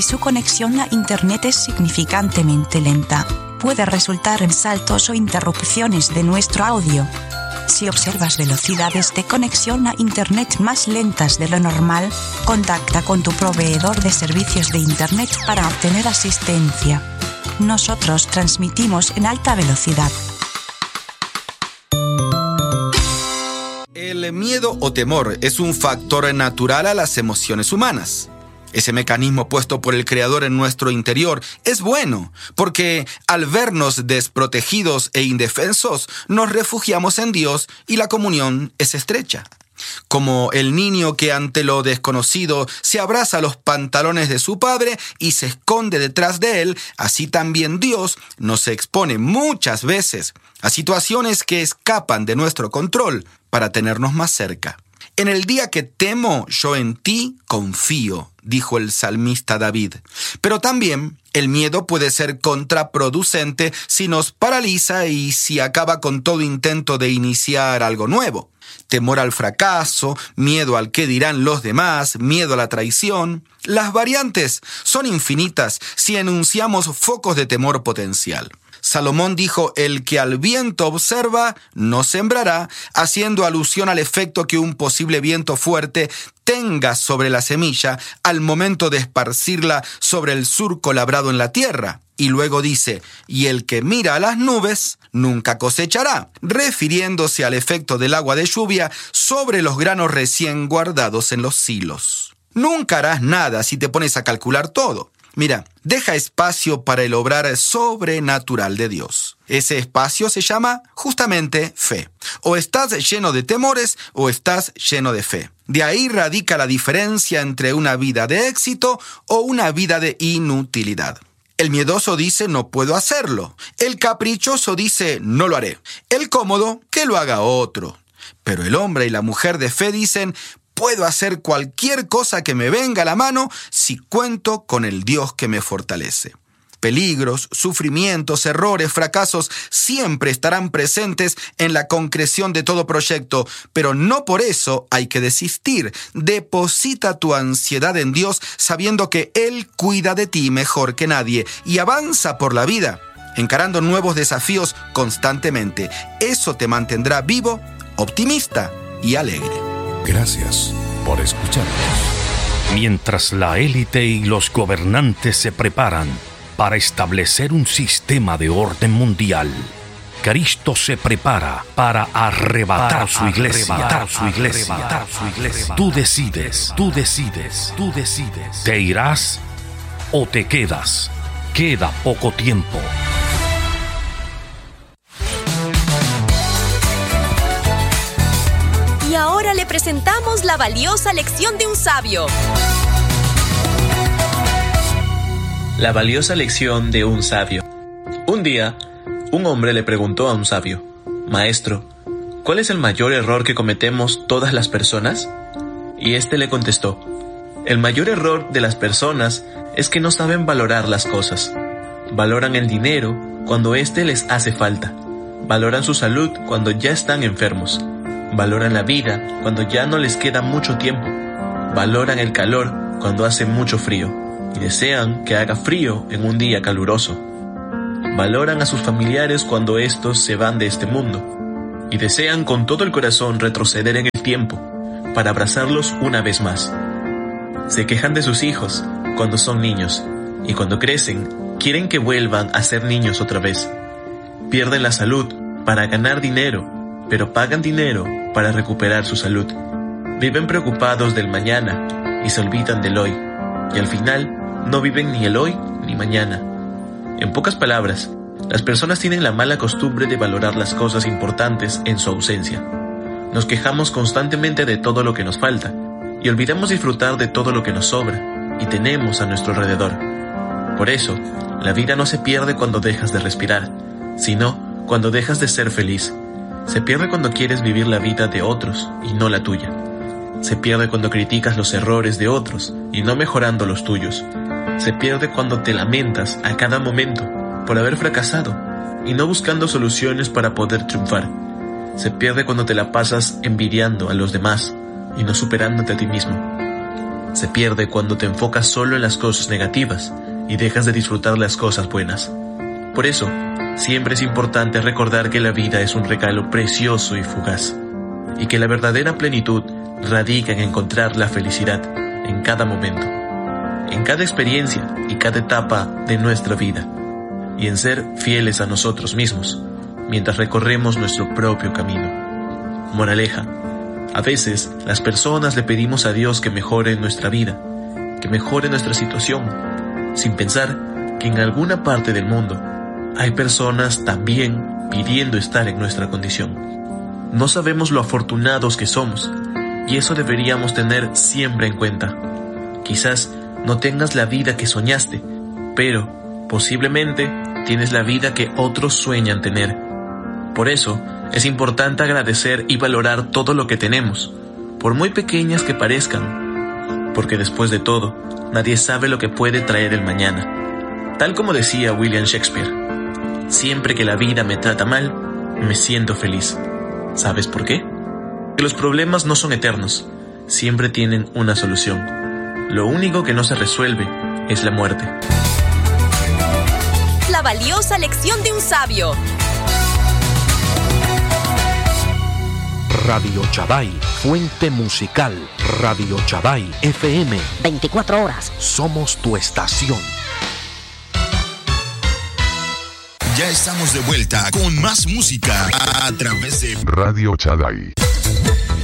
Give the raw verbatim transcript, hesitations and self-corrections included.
si su conexión a Internet es significantemente lenta, puede resultar en saltos o interrupciones de nuestro audio. Si observas velocidades de conexión a Internet más lentas de lo normal, contacta con tu proveedor de servicios de Internet para obtener asistencia. Nosotros transmitimos en alta velocidad. El miedo o temor es un factor natural a las emociones humanas. Ese mecanismo puesto por el Creador en nuestro interior es bueno, porque al vernos desprotegidos e indefensos, nos refugiamos en Dios y la comunión es estrecha. Como el niño que ante lo desconocido se abraza a los pantalones de su padre y se esconde detrás de él, así también Dios nos expone muchas veces a situaciones que escapan de nuestro control para tenernos más cerca. En el día que temo, yo en ti confío, dijo el salmista David. Pero también el miedo puede ser contraproducente si nos paraliza y si acaba con todo intento de iniciar algo nuevo. Temor al fracaso, miedo al qué dirán los demás, miedo a la traición. Las variantes son infinitas si enunciamos focos de temor potencial. Salomón dijo: el que al viento observa, no sembrará, haciendo alusión al efecto que un posible viento fuerte tenga sobre la semilla al momento de esparcirla sobre el surco labrado en la tierra. Y luego dice: y el que mira a las nubes, nunca cosechará, refiriéndose al efecto del agua de lluvia sobre los granos recién guardados en los silos. Nunca harás nada si te pones a calcular todo. Mira, deja espacio para el obrar sobrenatural de Dios. Ese espacio se llama justamente fe. O estás lleno de temores o estás lleno de fe. De ahí radica la diferencia entre una vida de éxito o una vida de inutilidad. El miedoso dice: no puedo hacerlo. El caprichoso dice: no lo haré. El cómodo, que lo haga otro. Pero el hombre y la mujer de fe dicen: puedo hacer cualquier cosa que me venga a la mano si cuento con el Dios que me fortalece. Peligros, sufrimientos, errores, fracasos siempre estarán presentes en la concreción de todo proyecto, pero no por eso hay que desistir. Deposita tu ansiedad en Dios sabiendo que Él cuida de ti mejor que nadie y avanza por la vida, encarando nuevos desafíos constantemente. Eso te mantendrá vivo, optimista y alegre. Gracias por escucharnos. Mientras la élite y los gobernantes se preparan para establecer un sistema de orden mundial, Cristo se prepara para arrebatar su iglesia. Arrebatar su iglesia. Arrebatar su iglesia. Tú decides, tú decides, tú decides. ¿Te irás o te quedas? Queda poco tiempo. Y ahora le presentamos la valiosa lección de un sabio. La valiosa lección de un sabio. Un día, un hombre le preguntó a un sabio: Maestro, ¿cuál es el mayor error que cometemos todas las personas? Y éste le contestó: el mayor error de las personas es que no saben valorar las cosas. Valoran el dinero cuando éste les hace falta. Valoran su salud cuando ya están enfermos. Valoran la vida cuando ya no les queda mucho tiempo. Valoran el calor cuando hace mucho frío y desean que haga frío en un día caluroso. Valoran a sus familiares cuando estos se van de este mundo y desean con todo el corazón retroceder en el tiempo para abrazarlos una vez más. Se quejan de sus hijos cuando son niños y cuando crecen quieren que vuelvan a ser niños otra vez. Pierden la salud para ganar dinero, pero pagan dinero para recuperar su salud. Viven preocupados del mañana y se olvidan del hoy, y al final no viven ni el hoy ni mañana. En pocas palabras, las personas tienen la mala costumbre de valorar las cosas importantes en su ausencia. Nos quejamos constantemente de todo lo que nos falta y olvidamos disfrutar de todo lo que nos sobra y tenemos a nuestro alrededor. Por eso, la vida no se pierde cuando dejas de respirar, sino cuando dejas de ser feliz. Se pierde cuando quieres vivir la vida de otros y no la tuya. Se pierde cuando criticas los errores de otros y no mejorando los tuyos. Se pierde cuando te lamentas a cada momento por haber fracasado y no buscando soluciones para poder triunfar. Se pierde cuando te la pasas envidiando a los demás y no superándote a ti mismo. se pierde cuando te enfocas solo en las cosas negativas y dejas de disfrutar las cosas buenas. Por eso, siempre es importante recordar que la vida es un regalo precioso y fugaz, y que la verdadera plenitud radica en encontrar la felicidad en cada momento, en cada experiencia y cada etapa de nuestra vida, y en ser fieles a nosotros mismos mientras recorremos nuestro propio camino. Moraleja: a veces las personas le pedimos a Dios que mejore nuestra vida, que mejore nuestra situación, sin pensar que en alguna parte del mundo hay personas también pidiendo estar en nuestra condición. No sabemos lo afortunados que somos, y eso deberíamos tener siempre en cuenta. Quizás no tengas la vida que soñaste, pero posiblemente tienes la vida que otros sueñan tener. Por eso, es importante agradecer y valorar todo lo que tenemos, por muy pequeñas que parezcan, porque después de todo, nadie sabe lo que puede traer el mañana. Tal como decía William Shakespeare: siempre que la vida me trata mal, me siento feliz. ¿Sabes por qué? Que los problemas no son eternos, siempre tienen una solución. Lo único que no se resuelve es la muerte. La valiosa lección de un sabio. Radio Chaday, fuente musical. Radio Chaday F M. veinticuatro horas. Somos tu estación. Ya estamos de vuelta con más música a, a través de Radio Chaday.